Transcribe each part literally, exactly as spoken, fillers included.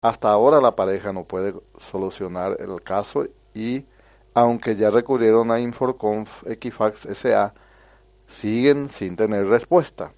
Hasta ahora la pareja no puede solucionar el caso y, aunque ya recurrieron a Inforconf Equifax S A, siguen sin tener respuesta.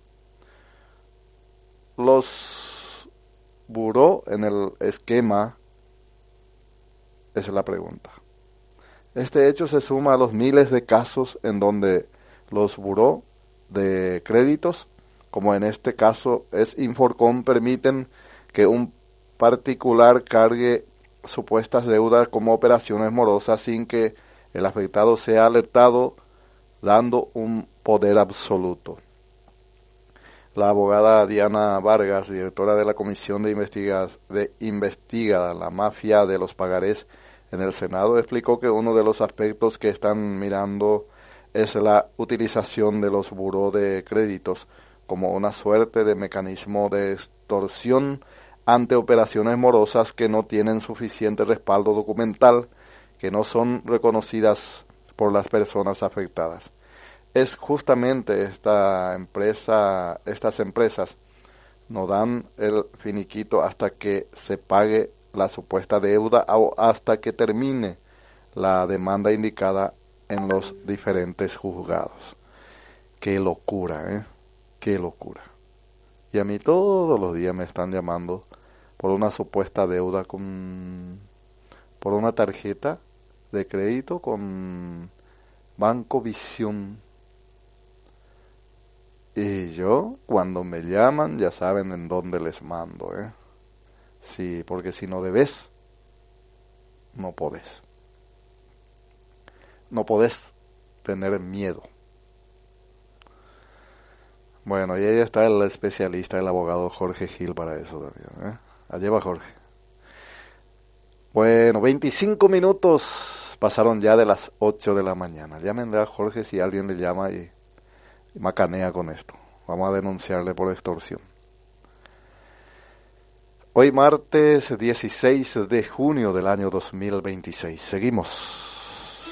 Los buró en el esquema es la pregunta. Este hecho se suma a los miles de casos en donde los buró de créditos, como en este caso es Inforcom, permiten que un particular cargue supuestas deudas como operaciones morosas sin que el afectado sea alertado, dando un poder absoluto. La abogada Diana Vargas, directora de la Comisión de Investiga, de Investiga la Mafia de los Pagarés en el Senado, explicó que uno de los aspectos que están mirando es la utilización de los buró de créditos como una suerte de mecanismo de extorsión ante operaciones morosas que no tienen suficiente respaldo documental, que no son reconocidas por las personas afectadas. Es justamente esta empresa, estas empresas no dan el finiquito hasta que se pague la supuesta deuda o hasta que termine la demanda indicada en los diferentes juzgados. Qué locura, ¿eh? Qué locura. Y a mí todos los días me están llamando por una supuesta deuda con, por una tarjeta de crédito con Banco Visión. Y yo, cuando me llaman, ya saben en dónde les mando, ¿eh? Sí, porque si no debes, no podés. No podés tener miedo. Bueno, y ahí está el especialista, el abogado Jorge Gil para eso también, ¿eh? Allá va Jorge. Bueno, veinticinco minutos pasaron ya de las ocho de la mañana. Llámenle a Jorge si alguien le llama y, y macanea con esto. Vamos a denunciarle por extorsión. Hoy martes dieciséis de junio del año dos mil veintiséis. Seguimos.